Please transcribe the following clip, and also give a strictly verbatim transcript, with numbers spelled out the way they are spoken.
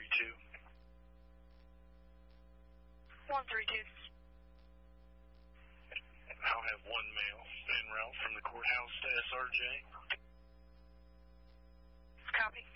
three two. one three two. I'll have one male en route from the courthouse to S R J. Copy.